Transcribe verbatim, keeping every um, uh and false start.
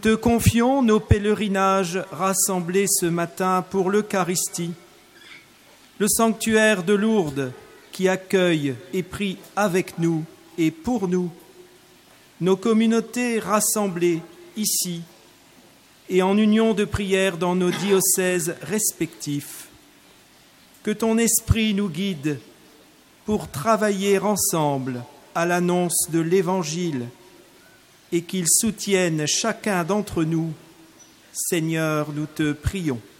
te confions nos pèlerinages rassemblés ce matin pour l'Eucharistie, le sanctuaire de Lourdes qui accueille et prie avec nous et pour nous, nos communautés rassemblées ici et en union de prière dans nos diocèses respectifs. Que ton esprit nous guide pour travailler ensemble à l'annonce de l'Évangile et qu'il soutienne chacun d'entre nous. Seigneur, nous te prions.